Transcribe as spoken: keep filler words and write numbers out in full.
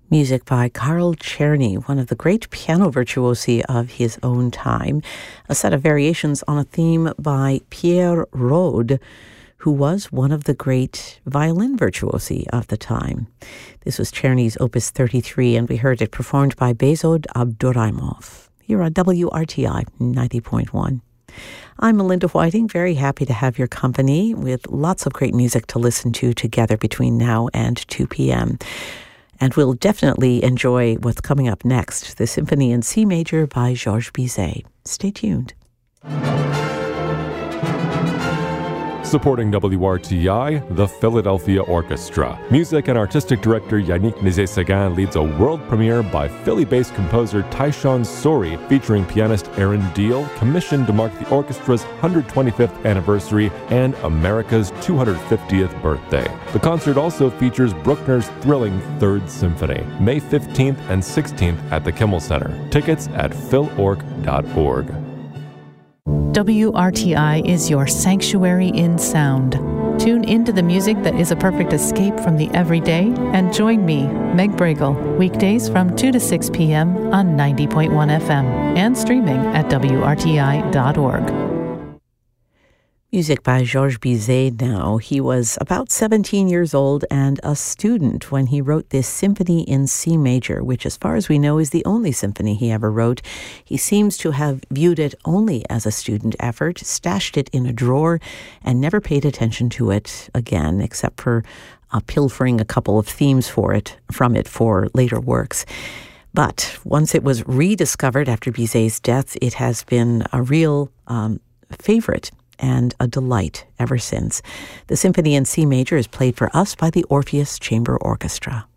Music by Carl Czerny, one of the great piano virtuosi of his own time. A set of variations on a theme by Pierre Rode, who was one of the great violin virtuosi of the time. This was Czerny's Opus thirty-three, and we heard it performed by Behzod Abduraimov. Here on W R T I ninety point one. I'm Melinda Whiting, very happy to have your company with lots of great music to listen to together between now and two p.m. And we'll definitely enjoy what's coming up next, the Symphony in C Major by Georges Bizet. Stay tuned. Supporting W R T I, the Philadelphia Orchestra. Music and artistic director Yannick Nézet-Séguin leads a world premiere by Philly-based composer Tyshawn Sorey, featuring pianist Aaron Deal, commissioned to mark the orchestra's one hundred twenty-fifth anniversary and America's two hundred fiftieth birthday. The concert also features Bruckner's thrilling Third Symphony, May fifteenth and sixteenth at the Kimmel Center. Tickets at phil org dot org. W R T I is your sanctuary in sound. Tune into the music that is a perfect escape from the everyday and join me, Meg Bragel, weekdays from two to six p.m. on ninety point one F M and streaming at W R T I dot org. Music by Georges Bizet now. He was about seventeen years old and a student when he wrote this Symphony in C Major, which as far as we know is the only symphony he ever wrote. He seems to have viewed it only as a student effort, stashed it in a drawer, and never paid attention to it again, except for uh, pilfering a couple of themes for it from it for later works. But once it was rediscovered after Bizet's death, it has been a real um, favorite and a delight ever since. The Symphony in C Major is played for us by the Orpheus Chamber Orchestra.